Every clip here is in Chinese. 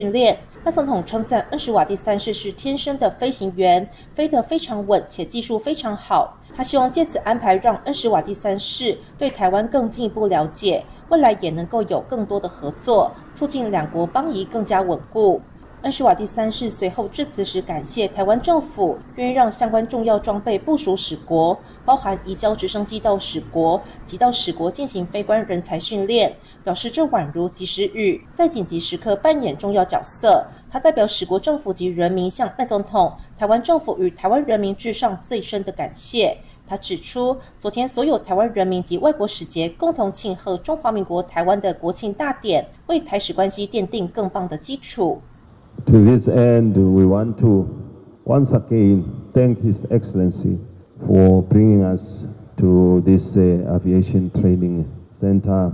训练。赖总统称赞恩施瓦蒂3世是天生的飞行员，飞得非常稳且技术非常好。他希望借此安排让恩施瓦蒂3世对台湾更进一步了解，未来也能够有更多的合作，促进两国邦谊更加稳固。恩施瓦蒂3世随后致辞时感谢台湾政府愿意让相关重要装备部署使国，包含移交直升机到使国及到使国进行飞官人才训练，表示这宛如及时雨，在紧急时刻扮演重要角色。他代表使国政府及人民向赖总统、台湾政府与台湾人民致上最深的感谢。他指出，昨天所有台湾人民及外国使节共同庆贺中华民国台湾的国庆大典，为台使关系奠定更棒的基础。 To this end, we want to once again thank His Excellency for bringing us to this aviation training center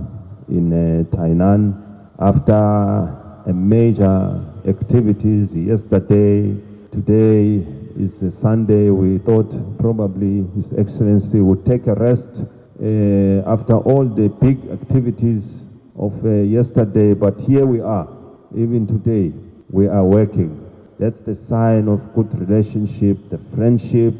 in Tainan after a major activities yesterday. Today is a Sunday. We thought probably His Excellency would take a rest after all the big activities of yesterday, but here we are, even today. We are working. That's the sign of good relationship, the friendship,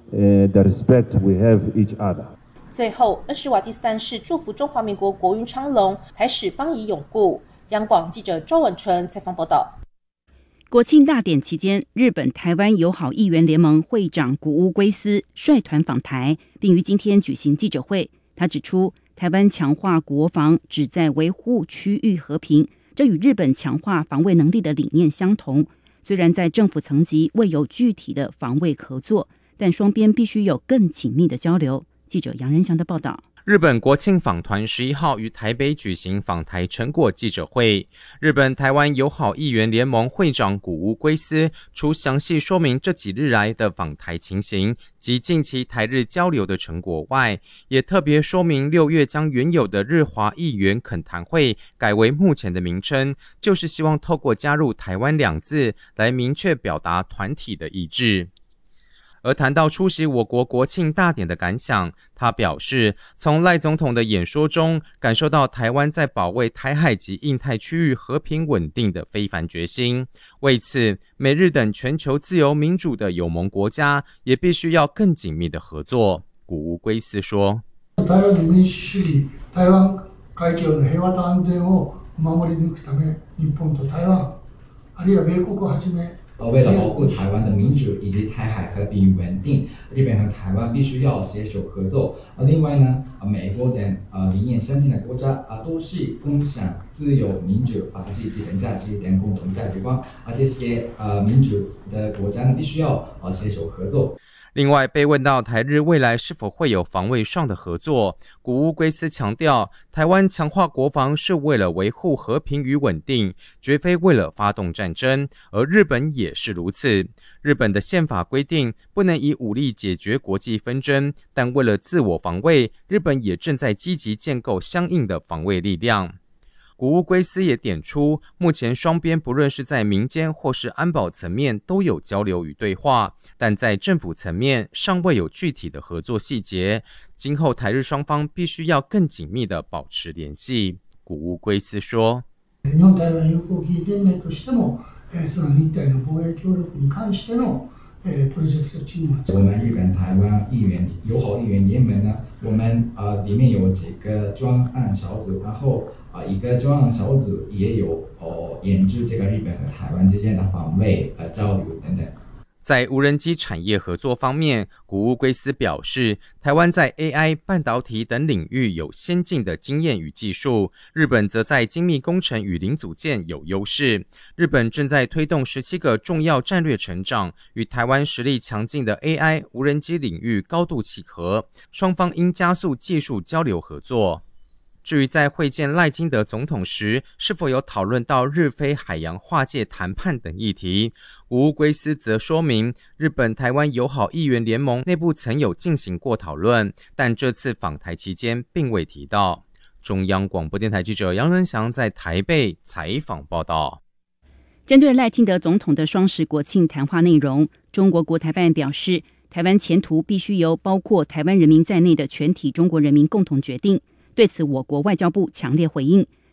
the respect we have each other. 最后，恩施瓦蒂3世祝福中华民国国运昌隆，台使邦谊永固。央广记者周文纯采访报道。 国庆大典期间，日本台湾友好议员联盟会长谷屋圭司率团访台，并于今天举行记者会。他指出，台湾强化国防旨在维护区域和平，这与日本强化防卫能力的理念相同。虽然在政府层级未有具体的防卫合作，但双边必须有更紧密的交流。记者杨仁祥的报道。 日本国庆访团11号于台北举行访台成果记者会，日本台湾友好议员联盟会长谷屋圭司除详细说明这几日来的访台情形及近期台日交流的成果外，也特别说明6月将原有的日华议员恳谈会改为目前的名称，就是希望透过加入台湾2字来明确表达团体的意志。而谈到出席我国国庆大典的感想，他表示，从赖总统的演说中感受到台湾在保卫台海及印太区域和平稳定的非凡决心。为此，美日等全球自由民主的友盟国家也必须要更紧密的合作。谷屋圭司说， 台湾の民主主義、台湾海峡の平和と安全を守り抜くため、日本と台湾、あるいは米国をはじめ为了保护台湾的民主以及台海和平稳定，日本和台湾必须要携手合作。另外呢，美国等理念相近的国家都是共享自由、民主、法治、基本价值等共同价值观，这些民主的国家呢必须要携手合作。 另外，被问到台日未来是否会有防卫上的合作，谷屋圭司强调，台湾强化国防是为了维护和平与稳定，绝非为了发动战争，而日本也是如此。日本的宪法规定不能以武力解决国际纷争，但为了自我防卫，日本也正在积极建构相应的防卫力量。谷屋圭司也点出，目前双边不论是在民间或是安保层面都有交流与对话，但在政府层面尚未有具体的合作细节，今后台日双方必须要更紧密地保持联系。谷屋圭司说， 日本台湾友好議連盟としても、その日台の防衛協力に関してのプロジェクトチーム。 我们日本台湾友好议员联盟呢，我们里面有几个专案小组，然后一个专案小组也有研究这个日本和台湾之间的防卫交流等等。 在无人机产业合作方面，谷屋圭司表示，台湾在 AI、半导体等领域有先进的经验与技术，日本则在精密工程与零组件有优势。日本正在推动17个重要战略成长，与台湾实力强劲的 AI、无人机领域高度契合，双方应加速技术交流合作。至于在会见赖清德总统时是否有讨论到日菲海洋划界谈判等议题，谷屋圭司则说明，日本台湾友好议员联盟内部曾有进行过讨论，但这次访台期间并未提到。中央广播电台记者杨仁祥在台北采访报道。 针对赖清德总统的双十国庆谈话内容，中国国台办表示，台湾前途必须由包括台湾人民在内的全体中国人民共同决定。对此，我国外交部强烈回应，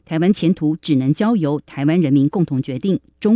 台湾前途只能交由台湾人民共同决定。中